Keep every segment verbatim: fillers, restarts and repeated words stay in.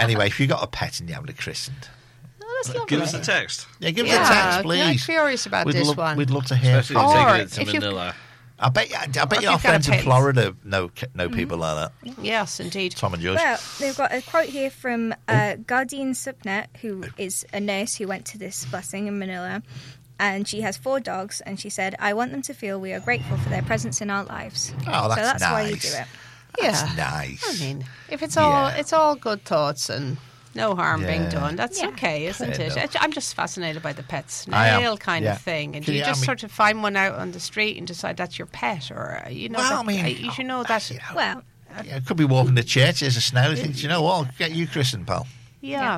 Anyway, if you got a pet and you haven't christened, Oh, that's lovely. Give us a text. yeah, give Yeah, us a text, please. I'm curious about we'd this love, one. We'd love to hear. Especially from if you. you're Or taking it to if you- Manila. I bet, you- I bet if your you've got a friends in pet. Florida know know people like that. Yes, indeed. Tom and George. Well, they've got a quote here from uh, Gardine Subnet, who is a nurse who went to this blessing in Manila. And she has four dogs, and she said, I want them to feel we are grateful for their presence in our lives. Oh, that's so that's why you nice. do it. That's Yeah. nice. I mean, if it's all Yeah. it's all good thoughts and no harm being Yeah. done, that's Yeah. okay, isn't Fair it? enough. I'm just fascinated by the pet I am. snail kind Yeah. of thing. And Can you you- I just mean- sort of find one out on the street and decide that's your pet, or uh, you know, Well, that, I mean, uh, you should know that. you know, Well, yeah, it could be walking to church. There's a snail. You think, you know what? I'll get you christened, pal. Yeah,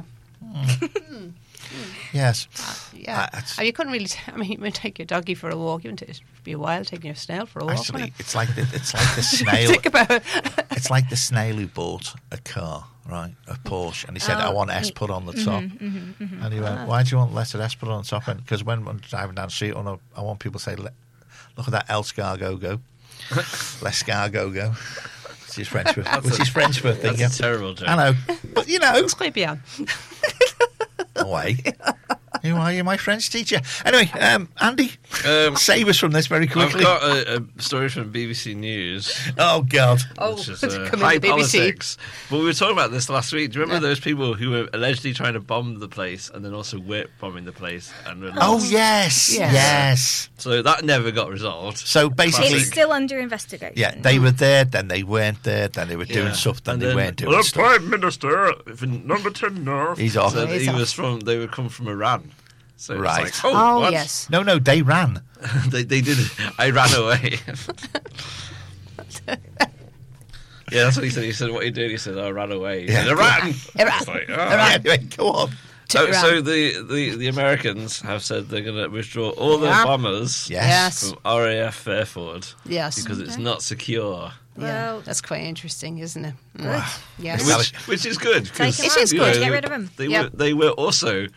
Yes. yeah. Uh, it's- Oh, you couldn't really. T- I mean, you would take your doggy for a walk. You wouldn't. It'd be a while taking your snail for a walk. Actually, wouldn't it's like the it's like the it? snail. Think about it. It's like the snail who bought a car, right, a Porsche, and he said, "I Oh, want S he- put on the top." And he went, "Why do you want letter S put on the top?" Because when I'm driving down the street, I want, I want people to say, "Le- "Look at that Elscargo go, Lescargo go," which is French for which is French for thing. That's a terrible joke. I know, but you know, It's quite beyond. away. Who are you, my French teacher? Anyway, um, Andy, Um, save us from this very I've quickly. got a, a story from B B C News. Oh God! Oh, Which is it's uh, come in high the B B C. politics. But we were talking about this last week. Do you remember Yeah. those people who were allegedly trying to bomb the place and then also were bombing the place? And were Oh lost? yes, Yes. yes. So that never got resolved. So basically, it's still under investigation. yeah, they were there, then they weren't there, then they were doing Yeah. stuff, then And they then weren't doing the stuff. Prime Minister from number ten North. He's off. Said He's he off. was from. They would come from Iran. So it's Right. like, oh, Oh what? yes. No, no, they ran. they, they did. I ran away. Yeah, that's what he said. He said, "What are you doing?" He said, "I ran away." He Yeah. said, Iran. Iran. It's like, oh. Yeah, anyway, go on. So, Iran. so the, the, the Americans have said they're going to withdraw all their Yeah. bombers Yes. Yes. from R A F Fairford Yes. because it's not secure, Yeah, Well- that's quite interesting, isn't it? Good. Yes. Well, which, which is good. Take 'cause, him It is you good. know, Get rid of 'em. They Yeah. were they were also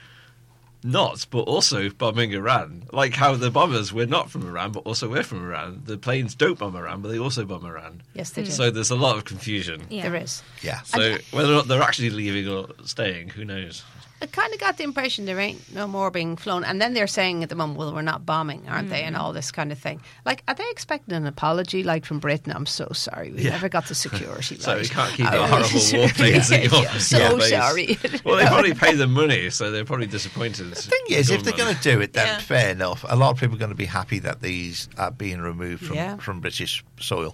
not, but also bombing Iran. Like how the bombers were not from Iran, but also were from Iran. The planes don't bomb Iran, but they also bomb Iran. Yes, they do. So there's a lot of confusion. Yeah. There is. Yeah. So whether or not they're actually leaving or staying, who knows? I kind of got the impression there ain't no more being flown. And then they're saying at the moment, well, we're not bombing, aren't they? And all this kind of thing. Like, are they expecting an apology, like from Britain? I'm so sorry. We Yeah. never got the security right. So we can't keep I the horrible really- warplanes at your Yeah, I'm so base. sorry. Well, they probably pay them money, so they're probably disappointed. The thing is, if they're going to do it, then Yeah. fair enough. A lot of people are going to be happy that these are being removed from, Yeah. from British soil.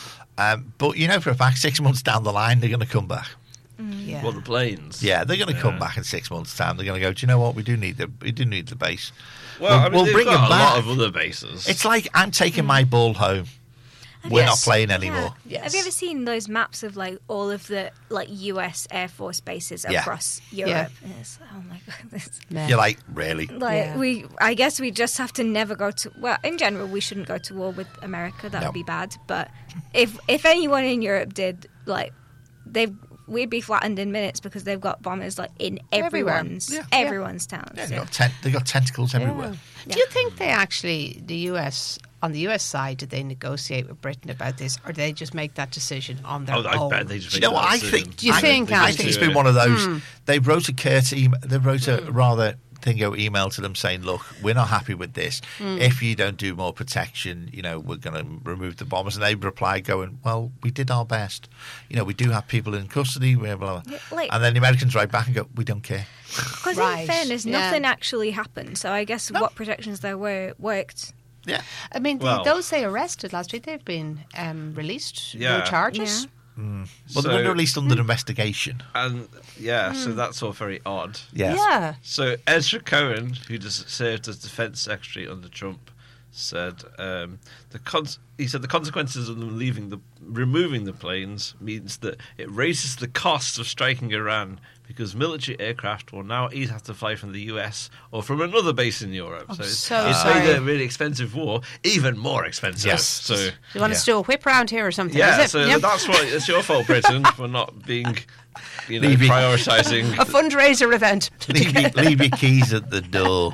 Um, but you know for a fact, six months down the line, they're going to come back. Yeah. Well, the planes. Yeah, they're going to Yeah. come back in six months' time. They're going to go, do you know what? We do need the we do need the base. Well, We'll- I mean, we'll they've bring got them a lot back. of other bases. It's like I'm taking my ball home. We're not Yes. playing Yeah. anymore. Yes. Have you ever seen those maps of like all of the like U S Air Force bases Yeah. across Europe? And it's, oh my god, this, Yeah. You're like, really? like Yeah. we. I guess we just have to never go to. Well, in general, we shouldn't go to war with America. That No. would be bad. But if if anyone in Europe did, like, they've. We'd be flattened in minutes because they've got bombers like in Everywhere. everyone's Yeah. everyone's towns. Yeah, they Yeah. got, ten- they got tentacles everywhere. Do you think they actually, the U S, on the U S side, did they negotiate with Britain about this, or did they just make that decision on their oh, I own? bet they just Do you make know what that I decision. think? Do you I, think, I actually? think it's been one of those. Hmm. They wrote a curt email. They wrote a rather thingo email to them saying, "Look, we're not happy with this. Hmm. If you don't do more protection, you know, we're going to remove the bombers." And they replied, going, "Well, we did our best. You know, we do have people in custody." Blah, blah, blah. Yeah, like- and then the Americans write back and go, "We don't care." Because Right, in fairness, yeah. nothing actually happened. So I guess what protections there were worked. Yeah, I mean, Well- those they arrested last week, they've been um, released. Yeah. No charges. Yeah. well, So- they were released under investigation. And yeah, so that's all very odd. Yes. Yeah. So Ezra Cohen, who just served as defense secretary under Trump, said um, the cons- he said the consequences of them leaving the removing the planes means that it raises the cost of striking Iran because military aircraft will now either have to fly from the U S or from another base in Europe. so it's, so it's sorry. made a really expensive war even more expensive. Yes. So Do you want Yeah. us to do a whip round here or something? yeah, is it? so Yep. that's why it's your fault, Britain, for not being, you know, Leaving. prioritising. a fundraiser event. leave, your, leave your keys at the door.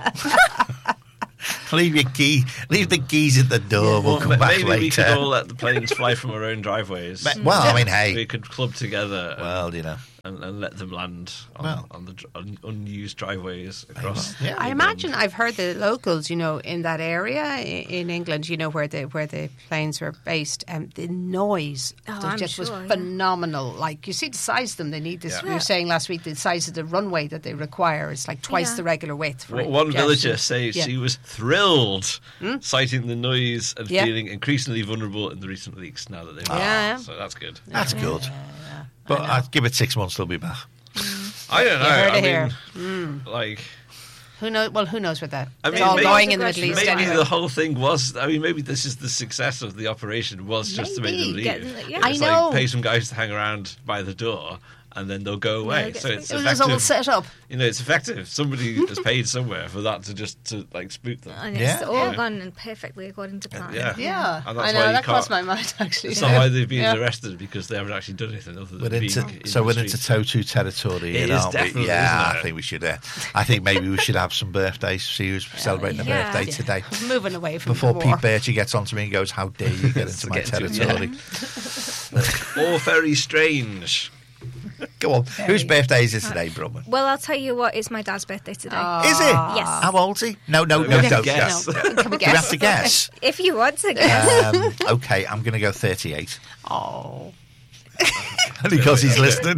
leave your key. Leave the keys at the door. We'll Well, come ma- back maybe later. we could all let the planes fly from our own driveways. Ma- well, I mean, hey. We could club together. and, Well, you know. and, and let them land on, Well. on the dr- on unused driveways across. Yeah. I England. imagine I've heard the locals, you know, in that area i- in England, you know, where the where the planes were based, um, the noise Oh, that I'm just was sure, yeah. phenomenal. Like you see the size of them, they need this. Yeah. We were saying last week the size of the runway that they require is like twice Yeah. the regular width. For One it. one Yes. villager says Yeah. she was thrilled citing the noise and Yeah. feeling increasingly vulnerable in the recent leaks now that they've Yeah. So that's good. That's good. But I'd give it six months, they'll be back. I don't know. heard I it mean, here. like, Who knows? Well, who knows with that? I It's mean, all maybe- going in the Middle maybe East maybe anyway. the whole thing was. I mean, maybe this is the success of the operation was just to make them Maybe, leave. get them- yeah. It's I like know. pay some guys to hang around by the door, and then they'll go away. get so some- it's It was all effective. set up. You know, it's effective. Somebody has paid somewhere for that to just to like spook them. And Yeah. it's all Yeah. gone and perfectly according to plan. Yeah. Yeah, And I that's know why you that crossed my can't- mind actually. It's not why they've been Yeah. arrested because they haven't actually done anything other than We're being into, in so the we're into street. Totu territory, It here, is aren't we? definitely, Yeah, isn't I it? think we should. Uh, I think maybe we should have some birthdays. See who's celebrating a Yeah. birthday Yeah. today. Moving away from Before the Pete war. Birchie gets onto me and goes, "How dare you get into my Get into- territory?" All very strange. Go on. Whose birthday is it today, Brumman? Well, I'll tell you what, it's my dad's birthday today. Is it? Yes. How old's he? No, no, no, we have to don't. guess. No. No. Can we Do we guess? have to guess? If you want to guess. Um, okay, I'm going to go thirty-eight. Oh, Only because he's listening.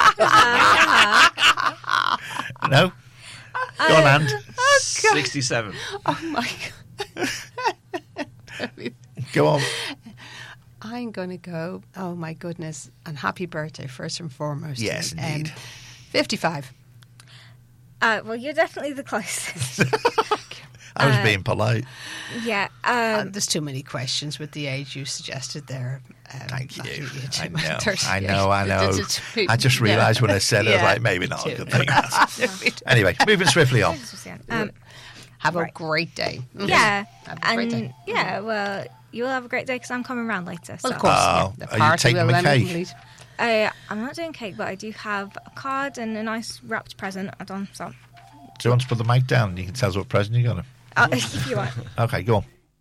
No? Go on, Anne. Sixty-seven. oh my god! Go on. I'm going to go. Oh my goodness! And happy birthday first and foremost. Yes, Um, indeed. Fifty-five. Uh, well, you're definitely the closest. I was Uh, being polite. yeah. Uh, Um, there's too many questions with the age you suggested there. Um, Thank you. Matthew, you're too I much- know. thirty-eight. I know. I know. It's- it's- I just yeah. realised when I said it, I was Yeah, like, maybe not me a good too. thing. Anyway, moving swiftly on. um, Have a Right. great day. yeah. Have a great And day. yeah, well, you'll have a great day because I'm coming around later. Well, so. of course. Oh, yeah. The are you party taking will the then cake? complete. Uh, I'm not doing cake, but I do have a card and a nice wrapped present. I don't. So, Do you want to put the mic down and you can tell us what present you got him? uh, if you want. Okay, go on.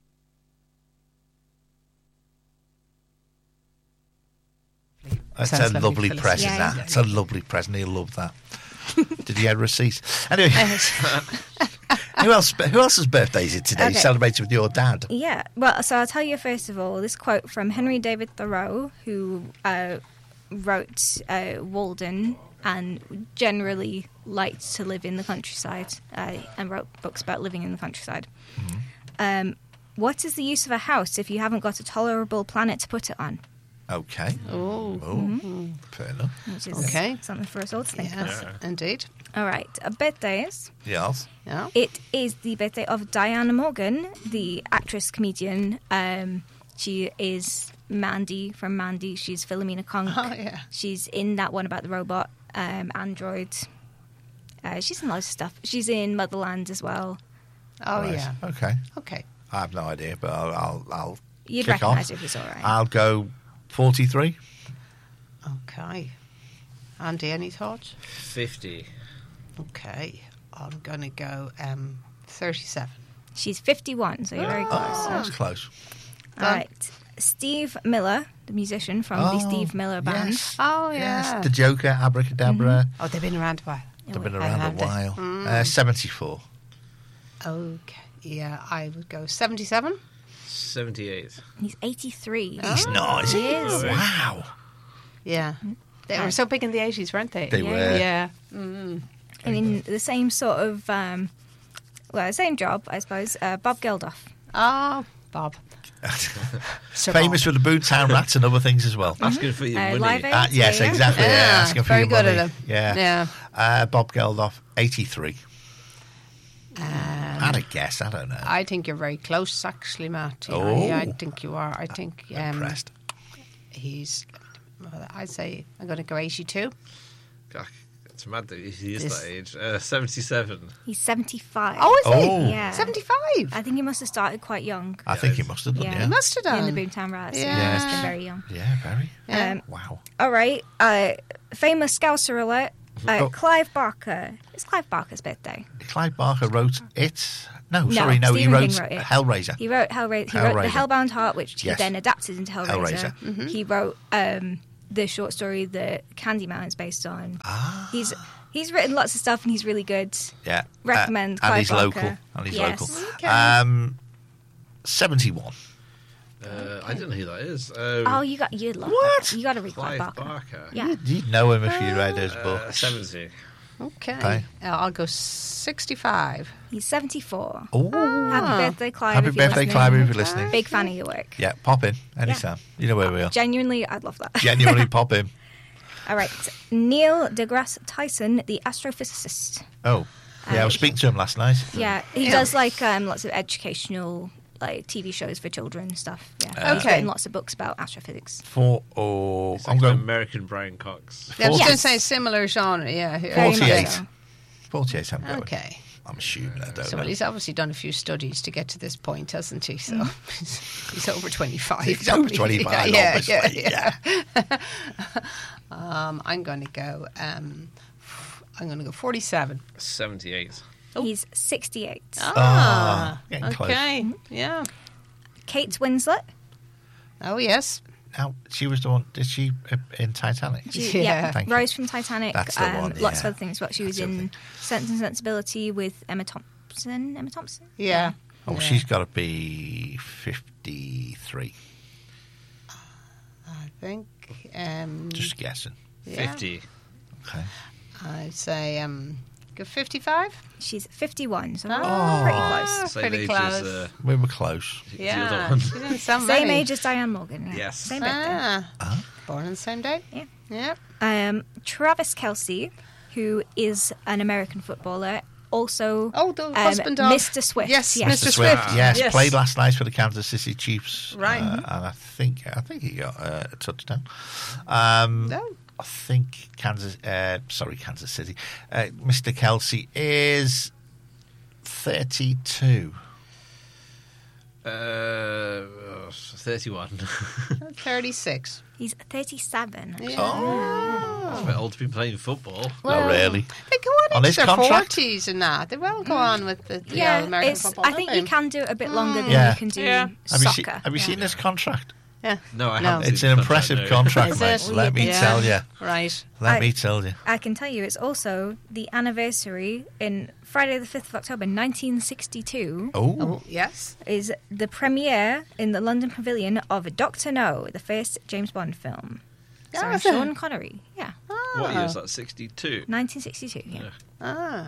That's Sounds a lovely, lovely Phyllis. present, Yeah, that. yeah. It's a lovely present. He'll love that. Did he get a receipt? Anyway, who else Who else's birthday is it today? Okay. Celebrated with your dad. Yeah. Well, so I'll tell you first of all this quote from Henry David Thoreau, who uh, wrote uh, Walden and generally liked to live in the countryside uh, and wrote books about living in the countryside. Um, what is the use of a house if you haven't got a tolerable planet to put it on? Okay. Oh, Oh, fair enough. Which is Okay. something for us all to think about. yes, indeed. All right. Uh, birthdays. Yes. Yeah. It is the birthday of Diana Morgan, the actress comedian. Um, she is Mandy from Mandy. She's Philomena Conk. Oh, yeah. She's in that one about the robot um, android. Uh, she's in loads of stuff. She's in Motherland as well. Oh, Right. yeah. Okay. Okay. I have no idea, but I'll I'll, I'll You'd kick recognise off. her if you saw her. I'll go forty-three. Okay. Andy, any thoughts? Fifty. Okay. I'm going to go um, thirty-seven. She's fifty-one, so you're very close. Oh, that's close. All right. Steve Miller, the musician from the Oh, Steve Miller Band. Yes. Oh, Yes. yeah. The Joker, Abracadabra. Oh, they've been around a while. They've been Oh, around have a they? while. Mm. Uh, seventy-four. Okay. Yeah, I would go seventy-seven. Seventy-eight. He's eighty-three. He's not, is he? He is. Wow. Yeah. They were so big in the eighties, weren't they? They Yeah. were. Yeah. Mm. And in the same sort of, um, well, same job, I suppose, uh, Bob Geldof. Oh, Bob. Sir Famous Bob. for the Boomtown Rats and other things as well. Asking for your Uh, money. Live Aid. Uh, yes, Yeah. exactly. Yeah, Yeah, asking for very your good money. at him. Yeah. Yeah. Uh, Bob Geldof, eighty-three. Um, I'd a guess. I don't know. I think you're very close, actually, Matt. Yeah, Oh. yeah, I think you are. I think um, Impressed. he's. Well, I'd say I'm going to go eighty-two. God, it's mad that he is This- that age. Uh, Seventy-seven. He's seventy-five. Oh, is he? Oh. Yeah. seventy-five. I think he must have started quite young. I think he must have done, Yeah. yeah. He must have done. In the Boomtown Rats. Yeah. Yeah. He must have been very young. Yeah, very. Yeah. Um, Wow. all right. Uh, famous Scouser alert. Uh, Oh. Clive Barker. It's Clive Barker's birthday. Clive Barker wrote it. No, No, sorry, no, he Stephen wrote, King wrote it. Hellraiser. He wrote Hellra- He wrote The Hellraiser. Hellbound Heart, which he Yes. then adapted into Hellraiser. Hellraiser. He wrote um, the short story that Candyman is based on. Ah. He's he's written lots of stuff and he's really good. Yeah. Recommend Uh, and Clive he's Barker. local. And he's Yes. local. Okay. Um, seventy-one. Uh, I don't know who that is. Um, Oh, you got you love What? Barker. You got to read Clive Clive Barker. Barker. Yeah. You'd, you'd know him if you read his Uh, books. seventy. Okay. Okay. Uh, I'll go sixty-five. He's seventy-four. Oh. Happy birthday, Clive. Happy if you're birthday, listening. Clive, if you're listening. Big fan of your work. Yeah, pop in anytime. You know where we are. Genuinely, I'd love that. Genuinely pop in. All right. Neil deGrasse Tyson, the astrophysicist. Oh, yeah, I was Uh, speaking to him last night. Yeah, he Yeah. does like um, lots of educational like T V shows for children and stuff. Yeah, he's Okay. written lots of books about astrophysics. For oh, It's I'm like going American Brian Cox. Yeah, I was Yes. going to say similar genre. Yeah. here. Very much forty-eight. so. forty-eight. I'm going. Okay. I'm assuming I don't So know. well, he's obviously done a few studies to get to this point, hasn't he? So he's, he's over twenty-five. He's over probably. twenty-five, Yeah, obviously. yeah, Yeah. yeah. um, I'm going to go. Um, I'm going to go forty-seven. seventy-eight. He's sixty-eight. Ah, getting close. okay. Yeah. Kate Winslet. Oh yes. Now, she was the one. Did she uh, in Titanic? She, Yeah. Thank you. Rose from Titanic. That's the um, one, Lots yeah. of other things, but she was That's in everything. Sense and Sensibility with Emma Thompson. Emma Thompson. Yeah. Oh, Yeah. she's got to be fifty-three. I think. Um, Just guessing. yeah. fifty. Okay. I'd say um, go fifty-five. She's fifty-one, so we're Ah. pretty close. Same Pretty age close. as uh, We were close. the other Yeah. one. She didn't sound Same many. age as Diane Morgan. Yeah. Yes. Same birthday. Ah. Huh? Born on the same day. Yeah. Yep. Um, Travis Kelce, who is an American footballer, also Oh, the um, husband of Mister Swift. Yes, yes. Mister Mister Swift, Swift. yes, Yes. played last night for the Kansas City Chiefs, Right. uh, and I think I think he got uh, a touchdown. Um, No. I think Kansas, uh, sorry, Kansas City. Uh, Mister Kelsey is thirty-two. Uh, thirty-one. thirty-six. He's thirty-seven. Yeah. Oh, That's a bit old to be playing football. not really. They go on, On into his their contract? forties and that. They will go on with the you Yeah, know, American it's, football. I don't think they? you can do it a bit longer than Yeah. you can do Yeah. Have you, soccer. seen, have you Yeah. seen this contract? Yeah. No, I No. haven't. It's seen an the impressive no. contract, Is mate. it? Let me Yeah. tell you. Right. Let I- me tell you. I can tell you it's also the anniversary in Friday the fifth of October nineteen sixty-two Oh, Oh, yes. is the premiere in the London Pavilion of Doctor No, the first James Bond film. Yeah, Starring is it? Sean Connery. Yeah. What year is that? sixty-two. nineteen sixty-two, yeah. Yeah. Ah.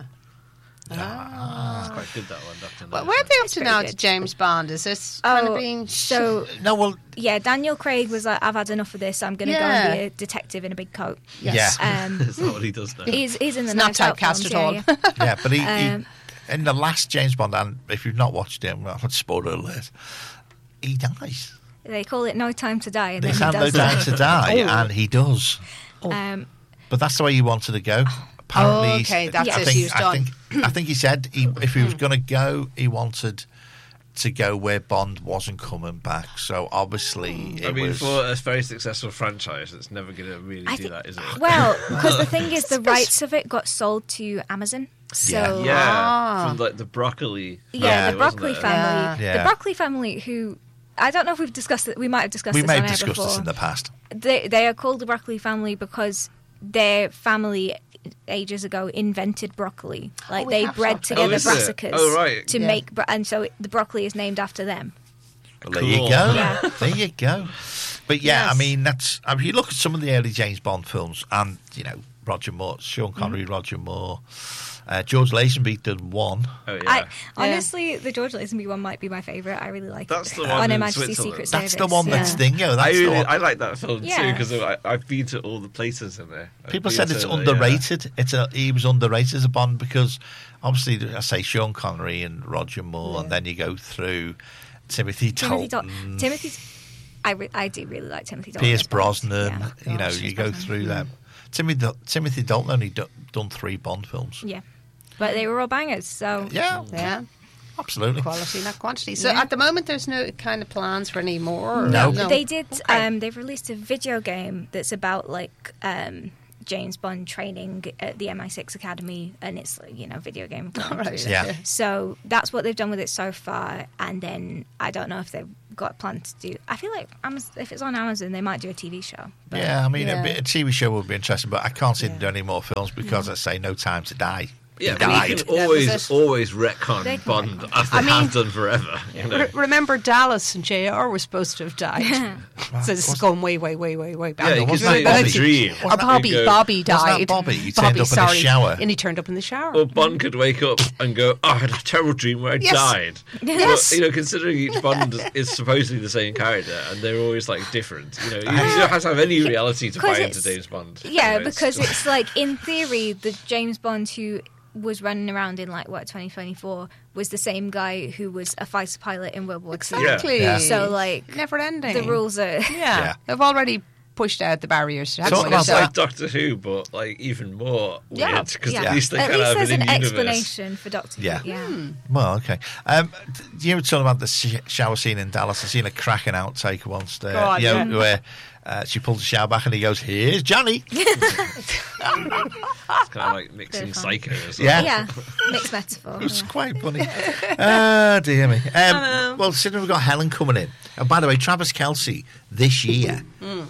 Ah. It's quite good, that one, Doctor No. Well, where are they up It's to very now good. to James Bond? Is this kind Oh, of being... so, no, well, yeah, Daniel Craig was like, I've had enough of this, I'm going to go Yeah. and be a detective in a big coat. Yes. yeah. Um, Is that what he does now? he's, he's in the It's not Knives Out typecast films, at all. yeah, yeah. Yeah, but he, Um, he in the last James Bond, and if you've not watched him, well, spoiler alert, he dies. They call it No Time to Die. And They then he have no does time that. to die, Oh. and he does. Um, But that's the way he wanted to go. Apparently, Oh, he's- okay, that's I it, think, he was I done. think, I think he said he, if he was going to go, he wanted to go where Bond wasn't coming back. So obviously, it I mean, was. for a very successful franchise, it's never going to really I do think- that, is it? well, because the thing is, the rights of it got sold to Amazon. So yeah, Ah. from like the broccoli. Yeah, Yeah, the wasn't Broccoli it? family. Yeah. The Broccoli family, who I don't know if we've discussed it. We might have discussed we this may on have air discussed before. this in the past. They they are called the Broccoli family because their family ages ago invented broccoli. Like we they have bred talked together about this. Oh, is it? brassicas Oh, right. to Yeah. make, bro- and so the broccoli is named after them. Well, there you Cool. go. Yeah. There you go. But yeah, Yes. I mean, that's. I mean, you look at some of the early James Bond films, and you know, Roger Moore, Sean Connery, Mm. Roger Moore, uh, George Lazenby did one. Oh, yeah. I honestly, the George Lazenby one might be my favourite. I really like That's it. the one On in Her Majesty's Switzerland. Secret That's Service. the one that's yeah. Dingo. That's I the really, one. I like that film too Yeah. because I've been to all the places in there. I've People been said to it's the, underrated. It's a, he was underrated as a Bond because obviously, I say Sean Connery and Roger Moore, and then you go through Timothy Timothy Dalton, Dalton. Timothy. I, re- I do really like Timothy Dalton. Pierce as Bond. Brosnan. Yeah. You know, Gosh, you go Brosnan. through them. Timothy Dal- Timothy Dalton only do, done three Bond films. Yeah, but they were all bangers. So Yeah, Yeah. absolutely. Quality, not quantity. So Yeah. at the moment, there's no kind of plans for any more? Or No. They did. Okay. Um, they've released a video game that's about like um, James Bond training at the M I six Academy, and it's you know video game. Right. Yeah. So that's what they've done with it so far, and then I don't know if they've got plans to do. I feel like Amazon, if it's on Amazon, they might do a T V show. But Yeah, I mean, Yeah. A, bit, a T V show would be interesting, but I can't see them Yeah. doing any more films because, I say, no time to die. Yeah, He but died. you can That was always, it. always retcon They can Bond retcon. as they I mean- have done forever. You know? Re- remember Dallas and J R were supposed to have died. So this is Wasn't- going way, way, way, way, way back. Yeah, you could wasn't say that it was a Bobby? dream. Or Wasn't that- Bobby, You go, Bobby Wasn't that died. Bobby? He turned Bobby, up in the sorry. shower. And he turned up in the shower. Or Bond could wake up and go, "Oh, I had a terrible dream where I Yes. died." Yes. But, you know, considering each Bond is, is supposedly the same character and they're always like different, you know, you don't have to have any reality to 'Cause buy into it's- James Bond. Yeah, You know, because it's like in theory, the James Bond who was running around in like what twenty twenty-four was the same guy who was a fighter pilot in World War Two. Exactly. Yeah. So like Never ending. the rules are. Yeah. Yeah. They've already pushed out the barriers. So haven't what they? about it's So- like Doctor Who, but like even more Yeah. weird because Yeah. at least they At kind of least have there's an an in-universe. explanation for Doctor Yeah. Who. Yeah. Hmm. Well, okay. Um, you were talking about the sh- shower scene in Dallas. I've seen a cracking outtake once there. Go on, you know, yeah. where uh, she pulls the shower back and he goes, "Here's Johnny." It's kind of like mixing Very fun. Psycho or something. Yeah. Yeah, mixed metaphor. It was yeah. quite funny. Ah, dear me. Um, well, since we've got Helen coming in. And by the way, Travis Kelce this year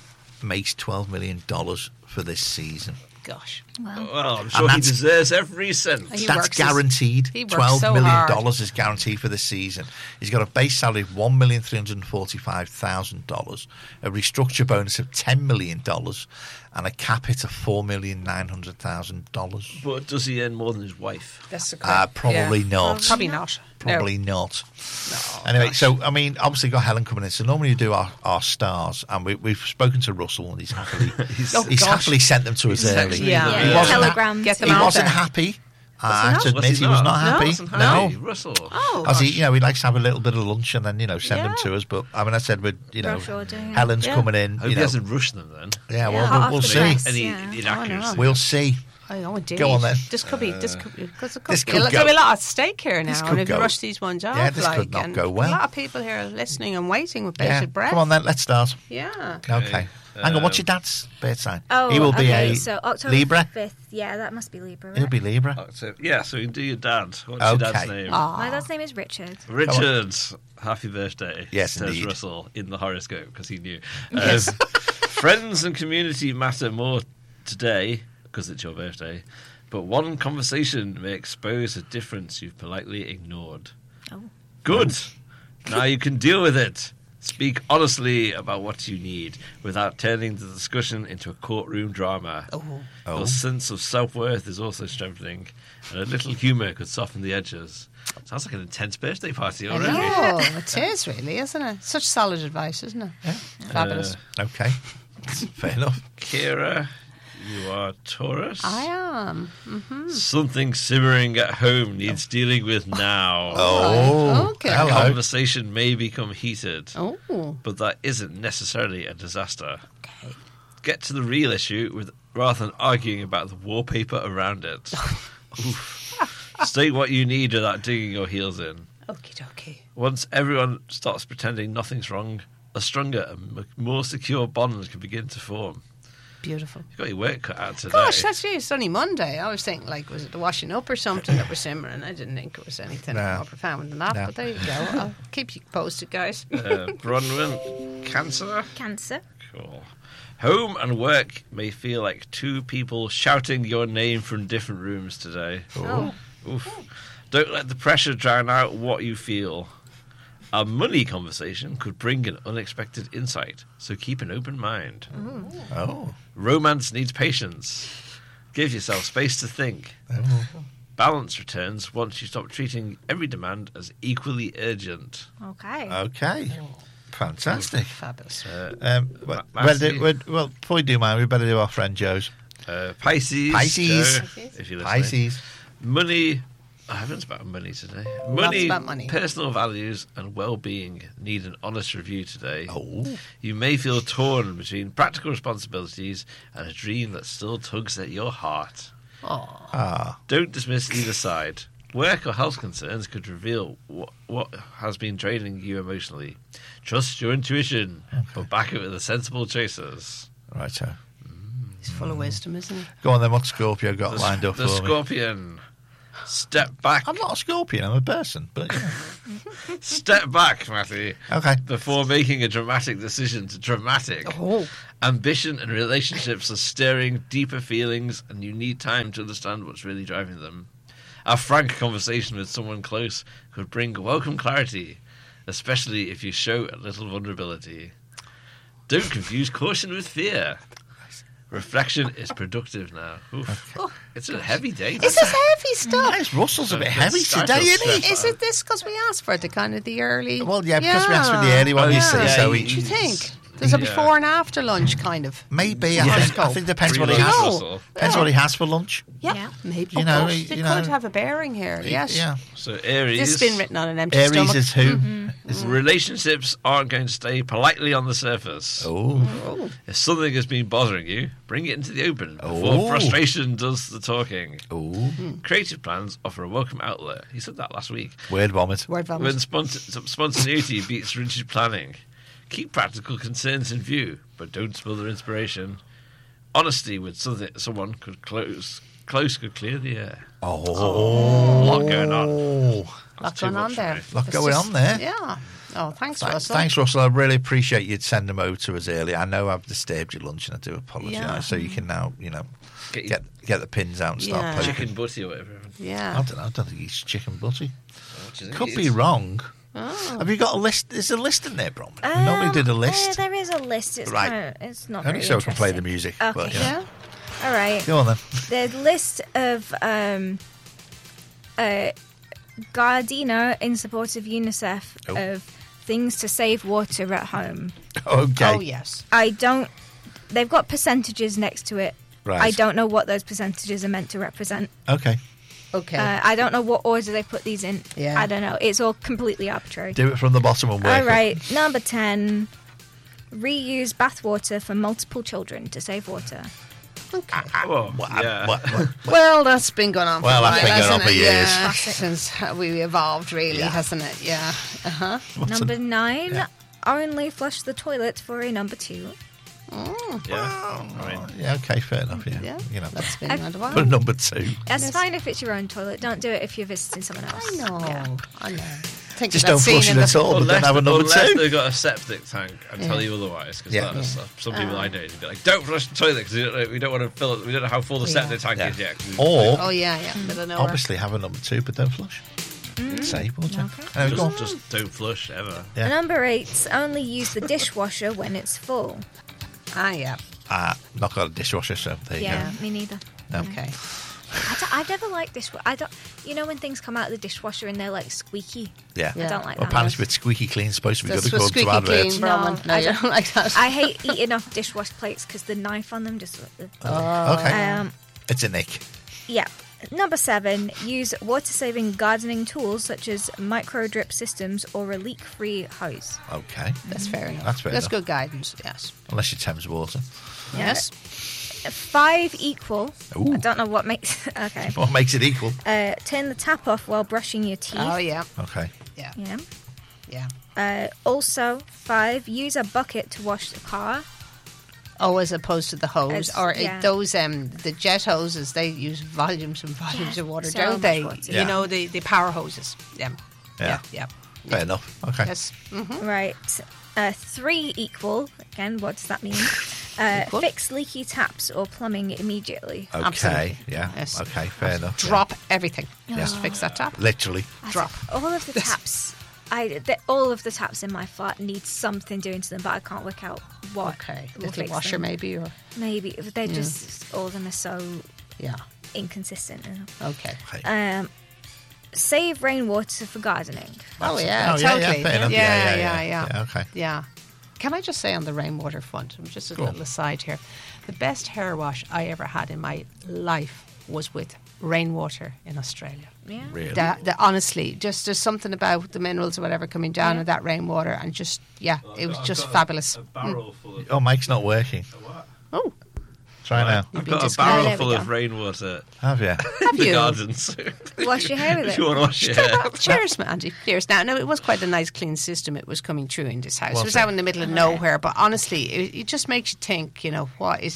makes twelve million dollars for this season. Gosh. Well, I'm sure he that's- deserves every cent. He That's works his- guaranteed. he works Twelve so million hard. dollars is guaranteed for this season. He's got a base salary of one million three hundred forty-five thousand dollars, a restructure bonus of ten million dollars, and a cap hit of four million nine hundred thousand dollars. But does he earn more than his wife? That's the Uh, probably yeah. not. Probably not. Probably not. Anyway, so I mean, obviously got Helen coming in. So normally you do our, our stars, and we, we've spoken to Russell, and he's happily he's, Oh, he's gosh. happily sent them to us He's early. actually- Yeah. He Yeah. wasn't Telegrams. Get them He out wasn't there. happy. I he have not? to Was admit, he he was not? not No, happy. Wasn't No, happy, Russell. Oh, As he, gosh. you know, he likes to have a little bit of lunch and then, you know, send them Yeah. to us. But I mean, I said, we'd, you know, Rush order, yeah. Helen's Yeah. coming in. I hope You he know, hasn't rushed them then. yeah, well, Yeah, we'll, off we'll the see. press. Any Yeah. inaccuracy. We'll see. I know, indeed. Go on then. This could be. This could be. Because it could This be. could There's go- a lot at stake here now, this and could if you go- rush these ones off, Yeah, this could like, not and go well. A lot of people here are listening and waiting with bated Yeah. breath. Come on then, let's start. Yeah. Okay. Hang on, what's Um, your dad's birth sign? Oh, he will be okay, a so October Libra. fifth. Yeah, that must be Libra. Right? He'll be Libra. So, yeah, so you can do your dad. What's Okay. your dad's name? Aw. My dad's name is Richard. Richard, happy birthday. Yes, says indeed. Russell in the horoscope because he knew. Yes. Um, friends and community matter more today because it's your birthday, but one conversation may expose a difference you've politely ignored. Oh. Good. Now you can deal with it. Speak honestly about what you need without turning the discussion into a courtroom drama. Oh. Oh. Your sense of self-worth is also strengthening, and a little humour could soften the edges. Sounds like an intense birthday party I already. know. It is really, isn't it? Such solid advice, isn't it? Yeah. Fabulous. Uh, Okay. Fair enough. Kira, you are Taurus. I am. Mm-hmm. Something simmering at home needs dealing with now. Oh, okay. The hello. conversation may become heated, Oh. but that isn't necessarily a disaster. Okay. Get to the real issue with rather than arguing about the wallpaper around it. Oof. State what you need without digging your heels in. Okie dokie. Once everyone stops pretending nothing's wrong, a stronger and m- more secure bond can begin to form. Beautiful. You've got your work cut out today. Gosh, that's you. It's only Monday. I was thinking, like, was it the washing up or something that was simmering? I didn't think it was anything No. more profound than that. No. But there you go. I'll keep you posted, guys. uh, Bronwyn, Cancer. Cancer. Cool. Home and work may feel like two people shouting your name from different rooms today. Oh. Oof. Don't let the pressure drown out what you feel. A money conversation could bring an unexpected insight, so keep an open mind. Oh. Romance needs patience. Give yourself space to think. Oh. Balance returns once you stop treating every demand as equally urgent. Okay. Okay. Fantastic. Fabulous. Uh, Um, well, Ma- well, do, Matthew. well, well, before we do mine, we better do our friend Joe's. uh, Pisces. Pisces. Joe, Pisces. if you're listening. Pisces. Money. I haven't about money today. Money, about money. personal values, and well-being need an honest review today. Oh. You may feel torn between practical responsibilities and a dream that still tugs at your heart. Oh. Ah. Don't dismiss either side. Work or health concerns could reveal what, what has been draining you emotionally. Trust your intuition, but back it with the sensible choices. Right, so. He's full of wisdom, isn't he? Go on then, what Scorpio got The, lined up the for me? Scorpion. Step back. I'm not a Scorpion, I'm a person, but yeah. Step back, Matthew. Okay. Before making a dramatic decision to dramatic. Oh. Ambition and relationships are stirring deeper feelings, and you need time to understand what's really driving them. A frank conversation with someone close could bring welcome clarity, especially if you show a little vulnerability. Don't confuse caution with fear. Reflection is productive now. Oof. Oh, It's a heavy day. Is this heavy stuff? Nice. Russell's a bit Let's heavy start today, your isn't he? step. Is it this because we asked for the kind of the early? Well, yeah, because we asked for the early one, Oh, you yeah. see, Yeah, so you- What do you he, think? There's a Yeah. before and after lunch kind of. maybe, I, Yeah. think, I think depends what he Free has. lunch, No. Russell. Depends what he has for lunch. Yeah, Yeah. maybe. You Of know, course, you they know. could have a bearing here. Yes. Yeah. So Aries. This has been written on an empty Aries stomach. is who? Mm-hmm. Is- Relationships aren't going to stay politely on the surface. oh. Oh. If something has been bothering you, bring it into the open before Oh. frustration does the talking. Oh. Creative plans offer a welcome outlet. He said that last week. Word vomit. Word vomit. When spont- spontaneity beats rigid planning. Keep practical concerns in view, but don't smother inspiration. Honesty with something, someone could close, close could clear the air. Oh. A lot going on. Oh. Lot too going on much for there. me. Lot It's going just- on there. Yeah. Oh, thanks, Th- Russell. Thanks, Russell. I really appreciate you'd send them over to us early. I know I've disturbed your lunch, and I do apologise. Yeah. So you can now, you know, Get your get get the pins out and start Yeah. poking. chicken butty or whatever. I Yeah. don't know. I don't think it's chicken butty. What do you think Could it be is? wrong. Oh. Have you got a list? Is there a list in there, Brom? Um, Normally did a uh, list. there is a list. It's Right. kind of, it's not Only very so I can play the interesting. music. Okay. But, you know. Yeah. All right. Go on then. There's a list of um, uh, Gardena in support of UNICEF Oh. of things to save water at home. Okay. Oh, yes. I don't. They've got percentages next to it. Right. I don't know what those percentages are meant to represent. Okay. Okay. Uh, I don't know what order they put these in. Yeah. I don't know. It's all completely arbitrary. Do it from the bottom and work All up. right. Number ten. Reuse bathwater for multiple children to save water. okay. Oh, What- yeah. what- what- Well, that's been going on for Well, a that's while, been going on hasn't for it? years. Yeah, since we evolved, really, Yeah. hasn't it? Yeah. Uh-huh. what's Number a- nine. yeah. Only flush the toilet for a number two. Mm, Yeah. I mean, Yeah, okay, fair enough. Yeah. yeah. You know, That's been I- around a while. but number two. That's Yes. fine if it's your own toilet. Don't do it if you're visiting someone else. I know. Yeah. I know. Think Just of that don't scene flush in it the at all, but unless, then have a number unless two. they've got a septic tank and tell Yeah. you otherwise, because Yeah. that's uh, some people Oh. I know would be like, don't flush the toilet because we don't, know- we don't want to fill it. We don't know how full the Yeah. septic tank Yeah. is yet. 'cause we- Or Oh, yeah, yeah. Middle of nowhere. obviously have a number two, but don't flush. Save water. Okay. Anyway, go on. just, just don't flush ever. Yeah. Number eight. Only use the dishwasher when it's full. Ah, yeah. Ah, not got a dishwasher, so there you Yeah, me neither. go. No. Okay. I don't, I've never liked dishwasher. I don't. You know when things come out of the dishwasher and they're like squeaky. Yeah. Yeah. I don't like Well, that. apparently it's a bit squeaky clean. Supposed to be That's good for according to squeaky adverts. clean, No, Bronwyn. No, I you don't- don't like that. I hate eating off dishwash plates because the knife on them just. Oh, okay. Um, It's a nick. yeah. Number seven. Use water-saving gardening tools such as micro drip systems or a leak-free hose. Okay. That's fair enough. That's fair That's enough. good guidance, yes. Unless you Thames water. Yes. Five equal. Ooh. I don't know what makes. Okay. What makes it equal? Uh, turn the tap off while brushing your teeth. Oh, yeah. Okay. Yeah. Yeah. Yeah. Uh, also, five. Use a bucket to wash the car. Oh, as opposed to the hose, As- or it- yeah. those um the jet hoses, they use volumes and volumes Yeah, of water, so don't much they? water. Yeah. You know the the power hoses. Yeah. Yeah. Yeah. Fair enough. Okay. Yes. Mm-hmm. Right. Uh, three equal. Again, what does that mean? Uh, Equal. fix leaky taps or plumbing immediately. Okay. Absolutely. Yeah. Yes. Okay. Fair enough. yeah. Drop everything. Yeah. Just fix that tap. Literally. Drop. All of the taps. I the, all of the taps in my flat need something doing to them, but I can't work out what. Okay. will Little fix washer, them. maybe, or Maybe they're just all of them are so yeah. inconsistent. Okay. Okay. Um, save rainwater for gardening. Oh yeah, Oh, yeah, yeah, totally. fair enough. Yeah, Yeah, yeah, yeah, yeah, yeah. Yeah, okay. Yeah. Can I just say on the rainwater front, just a Go on. little aside here, the best hair wash I ever had in my life was with rainwater in Australia. Yeah. Really. The, the, honestly, just there's something about the minerals or whatever coming down Yeah. with that rainwater, and just yeah, Well, it I've was got- just I've got a- fabulous. A barrel full of. Oh, Mike's not working. What? Oh, Try now. You've I've been got a disconnected. barrel There we full go. of rainwater Have you? have in the you? gardens. Wash your hair with If it. you want to wash your hair. Cheers, Andy. Cheers. Now, no, it was quite a nice, clean system. It was coming through in this house. Was it was it? out in the middle of nowhere, but honestly, it, it just makes you think. You know, what is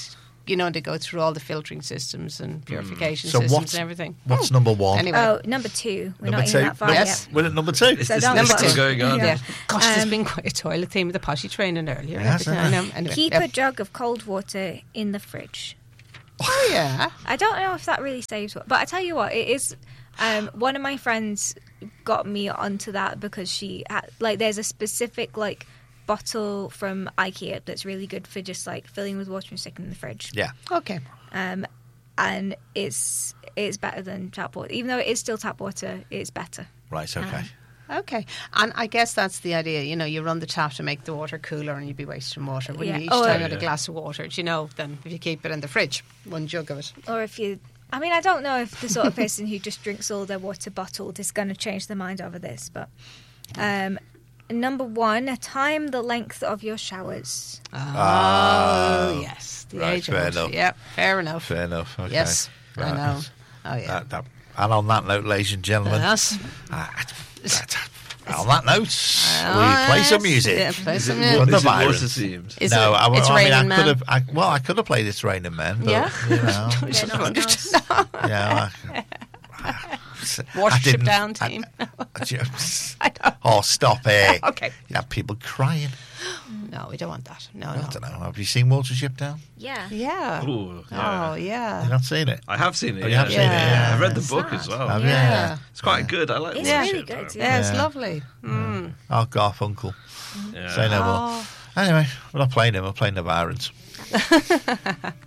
you know, they go through all the filtering systems and purification So systems what's- and everything. What's number one? Anyway. Oh, number two. We're Number not two. even that far Yes. yet. We're at number two. Is So this don't list watch. still going on? Yeah. Yeah. Gosh, there's Um, been quite a toilet theme with the potty training earlier. It has, I hasn't know. Anyway, Keep yeah. a jug of cold water in the fridge. Oh, yeah. I don't know if that really saves what, but I tell you what, it is. Um, one of my friends got me onto that because she had, like, there's a specific like bottle from IKEA that's really good for just like filling with water and sticking in the fridge. Yeah. Okay. Um, and it's it's better than tap water, even though it is still tap water. It's better. Right. Okay. Okay. And I guess that's the idea. You know, you run the tap to make the water cooler and you'd be wasting water. When Yeah. you each Oh, time yeah. had a glass of water, do you know, then if you keep it in the fridge, one jug of it. Or if you, I mean, I don't know if the sort of person who just drinks all their water bottled is going to change their mind over this, but um, number one, time the length of your showers. Oh, yes. The right, age of fair it. enough. Yep, fair enough. Fair enough. Okay. Yes, I Right. know. Oh, yeah. That- that- and on that note, ladies and gentlemen, Yes. uh, that- on that note, Oh, we play some yes. music. Yeah, play Is some it, music. From the is it water virus. themed? Is no, it, I, it's I mean, Raining I Man. could have. I, well, I could have played It's Raining Men, but Yeah. you know, Just not wondered. nice. Watership yeah. I, I didn't- down I- team. I just- I know. oh, stop it! Okay. You have people crying. No, we don't want that. No, I no. don't know. Have you seen Watership Down? Yeah. Yeah. Ooh, yeah. Oh, yeah. You've not seen it? I have seen it. Oh, you yeah. have seen it, yeah. I've read the It's book sad. as well. Have Yeah. you? It's quite good. I like It's the really shit, good, though. yeah. Yeah, it's Yeah. lovely. Mm. Oh, Garfunkel. Yeah. Say no more. Oh. Anyway, we're not playing him. We're playing the Virons.